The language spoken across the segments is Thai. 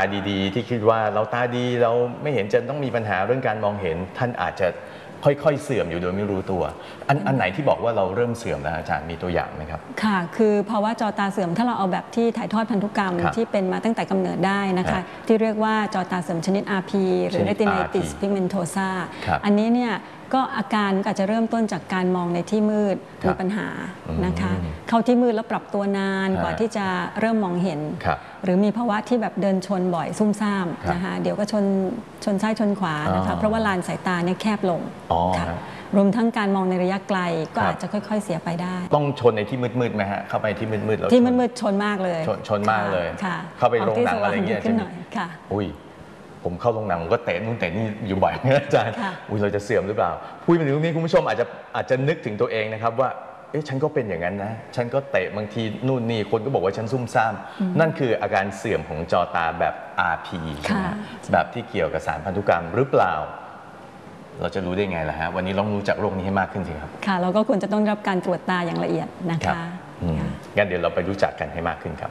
ดีๆที่คิดว่าเราตาดีเราไม่เห็นจะต้องมีปัญหาเรื่องการมองเห็นท่านอาจจะค่อยๆเสื่อมอยู่โดยไม่รู้ตัวอันไหนที่บอกว่าเราเริ่มเสื่อมแล้วอาจารย์มีตัวอย่างไหมครับค่ะคือภาวะจอตาเสื่อมถ้าเราเอาแบบที่ถ่ายทอดพันธุกรรมที่เป็นมาตั้งแต่กำเนิดได้นะคะที่เรียกว่าจอตาเสื่อมชนิด RP หรือ Retinitis pigmentosa อันนี้เนี่ยก็อาการอาจจะเริ่มต้นจากการมองในที่มืดมีปัญหานะคะเข้าที่มืดแล้วปรับตัวนานกว่าที่จะเริ่มมองเห็นหรือมีภาวะที่แบบเดินชนบ่อยซุ่มซ่ามนะคะเดี๋ยวก็ชนซ้ายชนขวานะคะเพราะว่าลานสายตาเนี่ยแคบลงรวมทั้งการมองในระยะไกลก็อาจจะค่อยๆเสียไปได้ต้องชนในที่มืดๆไหมฮะเข้าไปที่มืดๆแล้วที่มืดๆชนมากเลยชนมากเลยเข้าไปโรงหนังอะไรเงี้ยใช่ไหมอุ้ยผมเข้าโรงหนังผมก็เตะนู่นเตะนี่อยู่บ่อยอาจารย์อุ้ยเราจะเสื่อมหรือเปล่าพูดมาถึงตรงนี้คุณผู้ชมอาจจะนึกถึงตัวเองนะครับว่าเอ๊ะฉันก็เป็นอย่างนั้นนะฉันก็เตะบางทีนู่นนี่คนก็บอกว่าฉันซุ่มซ่ามนั่นคืออาการเสื่อมของจอตาแบบ RP แบบที่เกี่ยวกับสารพันธุกรรมหรือเปล่าเราจะรู้ได้ไงล่ะฮะวันนี้ลองรู้จักโรคนี้ให้มากขึ้นสิครับค่ะเราก็ควรจะต้องรับการตรวจตาอย่างละเอียดนะคะงั้นเดี๋ยวเราไปรู้จักกันให้มากขึ้นครับ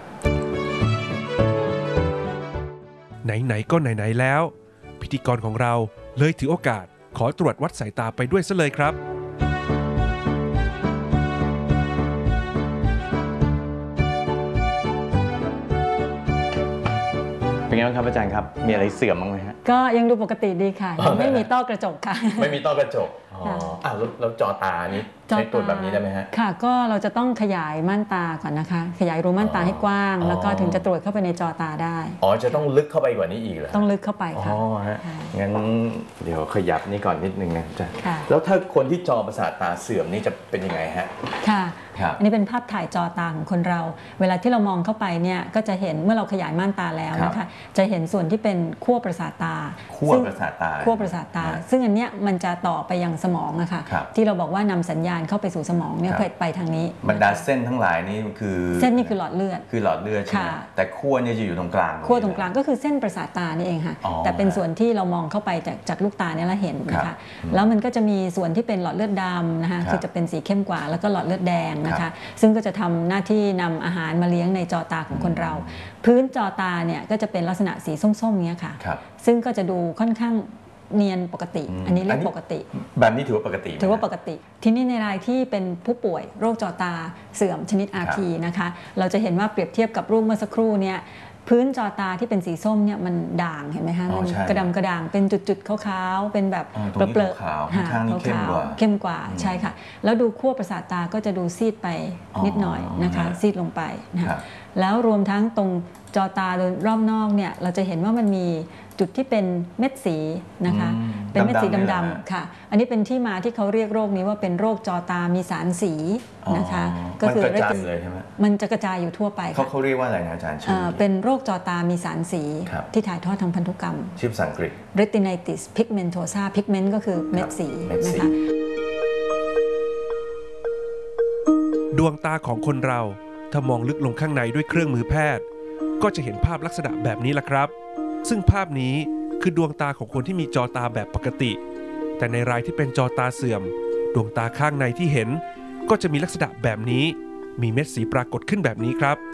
ไหนๆก็ไหนๆแล้วพิธีกรของเราเลยถือโอกาสขอตรวจวัดสายตาไปด้วยซะเลยครับเป็นไงบ้างครับอาจารย์ครับมีอะไรเสื่อมบ้างไหมฮะก็ยังดูปกติดีค่ะยังไม่มีต้อกระจกค่ะไม่มีต้อกระจกแล้วจอตานี้ใช้ตรวจแบบนี้ได้ไหมฮะค่ะก็เราจะต้องขยายม่านตาก่อนนะคะขยายรูม่านตาให้กว้างแล้วก็ถึงจะตรวจเข้าไปในจอตาได้จะต้องลึกเข้าไปกว่านี้อีกเหรอต้องลึกเข้าไปค่ะงั้นเดี๋ยวขยับนี่ก่อนนิดนึงนะจ๊ะแล้วถ้าคนที่จอประสาทตาเสื่อมนี่จะเป็นยังไงฮะค่ะอันนี้เป็นภาพถ่ายจอตาของคนเราเวลาที่เรามองเข้าไปเนี่ยก็จะเห็นเมื่อเราขยายม่านตาแล้วนะคะจะเห็นส่วนที่เป็นขั้วประสาทตาขั้วประสาทตาซึ่งอันเนี้ยมันจะต่อไปยังสมองอะค่ะที่เราบอกว่านำสัญญาณเข้าไปสู่สมองเนี่ยไปทางนี้บรรดาเส้นทั้งหลายนี่คือเส้นนี่คือหลอดเลือดใช่ไหมแต่ขั้วเนี่ยจะอยู่ตรงกลางขั้วตรงกลางก็คือเส้นประสาทตานี่เองค่ะแต่เป็นส่วนที่เรามองเข้าไปจากลูกตาเนี่ยเราเห็นนะคะแล้วมันก็จะมีส่วนที่เป็นหลอดเลือดดำนะคะคือจะเป็นสีเข้มกว่าแล้วก็หลอดเลือดแดงนะคะซึ่งก็จะทำหน้าที่นำอาหารมาเลี้ยงในจอตาของคนเราพื้นจอตาเนี่ยก็จะเป็นลักษณะสีส้มๆเนี้ยค่ะซึ่งก็จะดูค่อนข้างเนียนปกติอันนี้เรียกปกติแบบนี้ถือว่าปกติทีนี้ในรายที่เป็นผู้ป่วยโรคจอตาเสื่อมชนิด RP นะคะเราจะเห็นว่าเปรียบเทียบกับรูปเมื่อสักครู่เนี่ยพื้นจอตาที่เป็นสีส้มเนี่ยมันด่างเห็นไหมคะมันกระดำเป็นจุดๆขาวๆเป็นแบบเปลือกขาวข้างนี้เข้มกว่าใช่ค่ะแล้วดูขั้วประสาทตาก็จะดูซีดไปนิดหน่อยนะคะซีดลงไปนะคะแล้วรวมทั้งตรงจอตาโดยรอบนอกเนี่ยเราจะเห็นว่ามันมีจุดที่เป็นเม็ดสีนะคะเป็นเม็ดสีดำๆค่ะอันนี้เป็นที่มาที่เขาเรียกโรคนี้ว่าเป็นโรคจอตามีสารสีนะคะก็คือมันกระจายเลยใช่ไหมมันจะกระจายอยู่ทั่วไปเขาเรียกว่าอะไรนะอาจารย์เป็นโรคจอตามีสารสีที่ถ่ายทอดทางพันธุกรรมชื่อภาษาอังกฤษ Retinitis pigmentosa pigment ก็คือเม็ดสีนะคะดวงตาของคนเราถ้ามองลึกลงข้างในด้วยเครื่องมือแพทย์ก็จะเห็นภาพลักษณะแบบนี้ล่ะครับซึ่งภาพนี้คือดวงตาของคนที่มีจอตาแบบปกติแต่ในรายที่เป็นจอตาเสื่อมดวงตาข้างในที่เห็นก็จะมีลักษณะแบบนี้มีเม็ดสีปรากฏขึ้นแบบนี้ครับ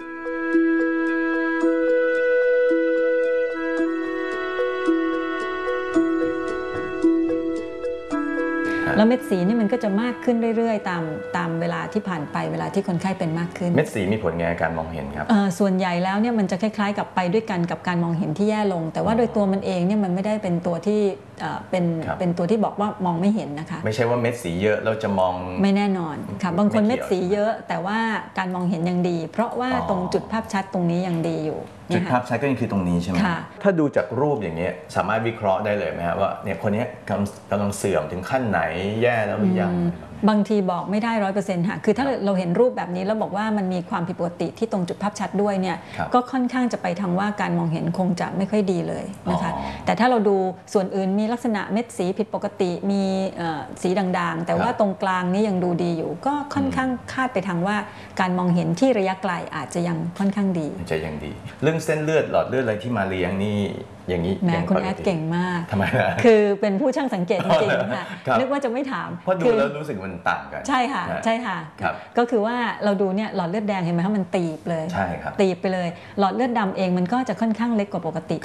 แล้วเม็ดสีนี่มันก็จะมากขึ้นเรื่อยๆตามเวลาที่ผ่านไปเวลาที่คนไข้เป็นมากขึ้นเม็ดสีมีผลไงการมองเห็นครับส่วนใหญ่แล้วเนี่ยมันจะคล้ายๆกับไปด้วยกันกับการมองเห็นที่แย่ลงแต่ว่าโดยตัวมันเองเนี่ยมันไม่ได้เป็นตัวที่เป็นตัวที่บอกว่ามองไม่เห็นนะคะไม่ใช่ว่าเม็ดสีเยอะเราจะมองไม่แน่นอนค่ะบางคนเม็ดสีเยอะแต่ว่าการมองเห็นยังดีเพราะว่าตรงจุดภาพชัดตรงนี้ยังดีอยู่จุดภาพชัดก็ยังคือตรงนี้ใช่ไหมถ้าดูจากรูปอย่างนี้สามารถวิเคราะห์ได้เลยไหมครับว่าเนี่ยคนนี้กำลังเสื่อมถึงขั้นไหนแย่แล้วหรือยังบางทีบอกไม่ได้ 100% ค่ะคือถ้าเราเห็นรูปแบบนี้แล้วบอกว่ามันมีความผิดปกติที่ตรงจุดภาพชัดด้วยเนี่ยก็ค่อนข้างจะไปทางว่าการมองเห็นคงจะไม่ค่อยดีเลยนะคะแต่ถ้าเราดูส่วนอื่นมีลักษณะเม็ดสีผิดปกติมีสีด่างๆแต่ว่าตรงกลางนี้ยังดูดีอยู่ก็ค่อนข้างคาดไปทางว่าการมองเห็นที่ระยะไกลอาจจะยังค่อนข้างดีจะยังดีเรื่องเส้นเลือดหลอดเลือดอะไรที่มาเลี้ยงนี่อย่างนี้แม่คุณแอดเก่งมากทำไมล่ะคือเป็นผู้ช่างสังเกตจริงๆค่ะนึกว่าจะไม่ถามเพราะดูแล้วรู้สึกมันต่างกันใช่ค่ะก็คือว่าเราดูเนี่ยหลอดเลือดแดงเห็นไหมคะมันตีบเลยใช่ครับตีบไปเลยหลอดเลือดดำเองมันก็จะค่อนข้างเล็กกว่าปกติ